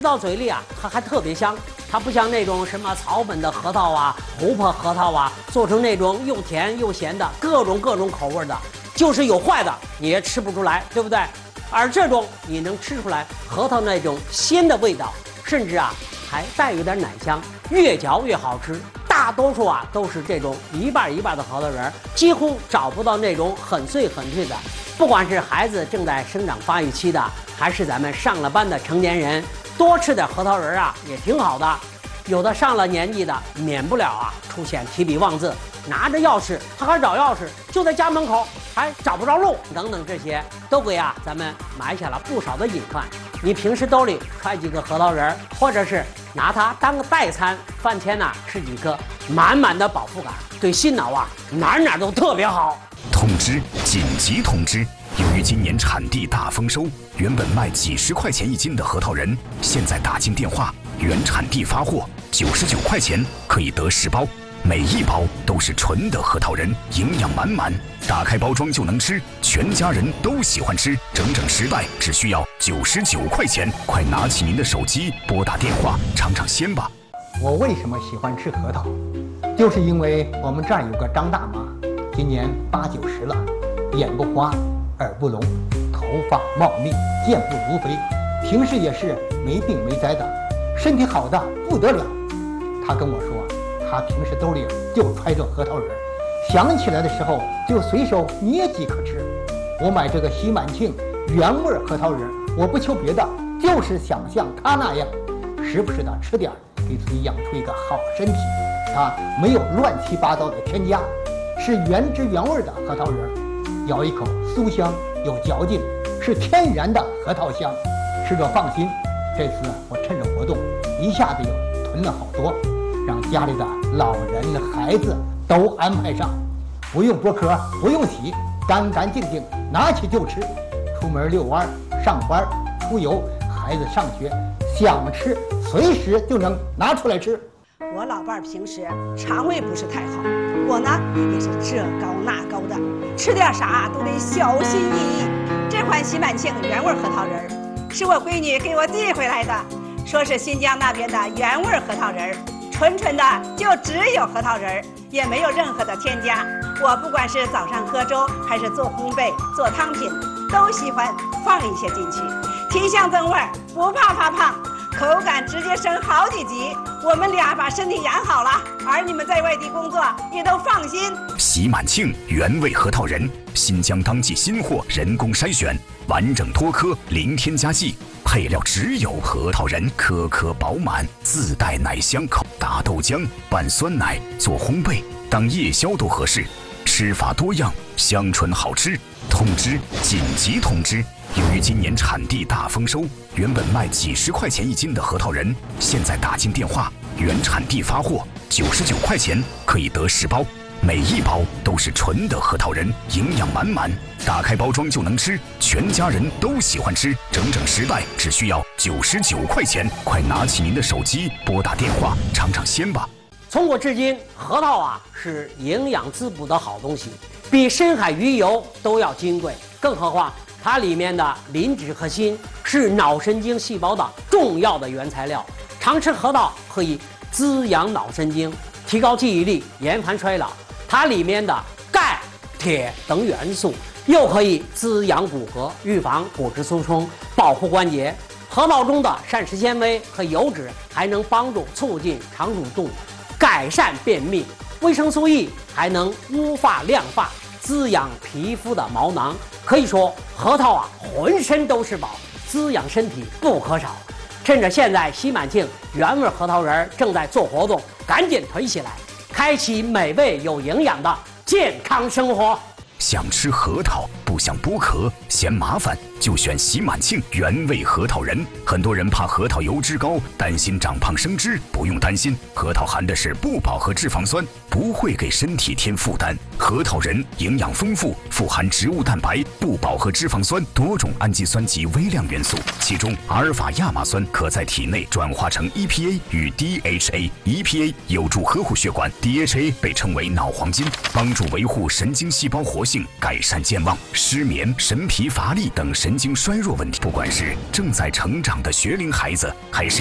到嘴里啊，它还特别香。它不像那种什么草本的核桃啊、琥珀核桃啊，做成那种又甜又咸的各种口味的，就是有坏的你也吃不出来，对不对？而这种你能吃出来核桃那种鲜的味道，甚至啊还带有点奶香，越嚼越好吃。大多数啊都是这种一半一半的核桃仁，几乎找不到那种很碎的。不管是孩子正在生长发育期的，还是咱们上了班的成年人，多吃点核桃仁啊也挺好的。有的上了年纪的，免不了啊出现提笔忘字，拿着钥匙他还找钥匙，就在家门口还找不着路，等等，这些都给啊咱们埋下了不少的隐患。你平时兜里揣几个核桃仁，或者是拿它当个代餐，饭前呢吃几颗，满满的饱腹感，对心脑啊哪都特别好。 通知！紧急通知！由于今年产地大丰收，原本卖几十块钱一斤的核桃仁，现在打进电话，原产地发货，99块钱可以得10包，每一包都是纯的核桃仁，营养满满，打开包装就能吃，全家人都喜欢吃，整10袋只需要99块钱，快拿起您的手机拨打电话尝尝鲜吧。 我为什么喜欢吃核桃？就是因为我们这儿有个张大妈，今年80、90了，眼不花，耳不聋，头发茂密，健步如飞，平时也是没病没灾的，身体好的不得了。她跟我说，她平时兜里就揣着核桃仁，想起来的时候就随手捏几颗吃。我买这个喜满庆原味核桃仁，我不求别的，就是想像她那样，时不时的吃点，给自己养出一个好身体。它没有乱七八糟的添加，是原汁原味的核桃仁，咬一口酥香有嚼劲，是天然的核桃香，吃着放心。这次我趁着活动，一下子又囤了好多，让家里的老人孩子都安排上，不用剥壳，不用洗，干干净净拿起就吃。出门遛弯、上班、出游，孩子上学，想吃随时就能拿出来吃。 我老伴儿平时肠胃不是太好，我呢也是这高那高的，吃点啥都得小心翼翼。这款喜满庆原味核桃仁是我闺女给我寄回来的，说是新疆那边的原味核桃仁，纯的就只有核桃仁，也没有任何的添加。我不管是早上喝粥还是做烘焙做汤品，都喜欢放一些进去，提香增味，不怕发胖，口感直接升好几级。我们俩把身体养好了，儿女们在外地工作也都放心。 喜满庆原味核桃仁，新疆当季新货，人工筛选，完整脱壳，零添加剂，配料只有核桃仁，颗颗饱满，自带奶香口，打豆浆拌酸奶做烘焙当夜宵都合适，吃法多样，香醇好吃。通知！紧急通知！由于今年产地大丰收，原本卖几十块钱一斤的核桃仁，现在打进电话，原产地发货，99块钱可以得10包，每一包都是纯的核桃仁，营养满满，打开包装就能吃，全家人都喜欢吃，整10袋只需要99块钱，快拿起您的手机拨打电话尝尝鲜吧。 从古至今，核桃啊是营养滋补的好东西，比深海鱼油都要金贵，更何况它里面的磷脂和锌是脑神经细胞的重要的原材料。常吃核桃可以滋养脑神经，提高记忆力，延缓衰老。它里面的钙、铁等元素又可以滋养骨骼，预防骨质疏松，保护关节。核桃中的膳食纤维和油脂还能帮助促进肠蠕动，改善便秘。维生素 E 还能乌发亮发，滋养皮肤的毛囊。可以说核桃啊浑身都是宝，滋养身体不可少。趁着现在喜满庆原味核桃仁正在做活动，赶紧囤起来，开启美味有营养的健康生活。 想吃核桃不想剥壳嫌麻烦，就选喜满庆原味核桃仁。很多人怕核桃油脂高，担心长胖生脂，不用担心，核桃含的是不饱和脂肪酸，不会给身体添负担。核桃仁营养丰富，富含植物蛋白、不饱和脂肪酸、多种氨基酸及微量元素，其中阿尔法亚麻酸可在体内转化成 EPA 与 DHA。EPA 有助呵护血管， DHA 被称为脑黄金，帮助维护神经细胞活性，改善健忘、失眠、神疲乏力等神神经衰弱问题。不管是正在成长的学龄孩子，还是